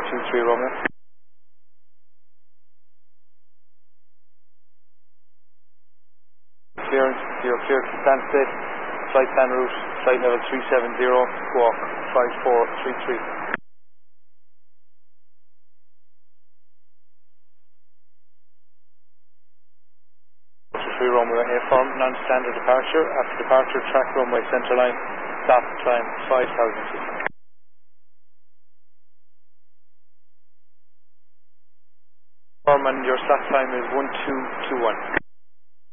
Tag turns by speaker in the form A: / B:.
A: 2423 Romeo. Clearance, you're clear to Stansted, flight plan route, flight level 370, squawk 5433. Free runway affirmed, non-standard departure. After departure, track runway centre line, stop, climb 5,000 feet. And your stop time is 1221.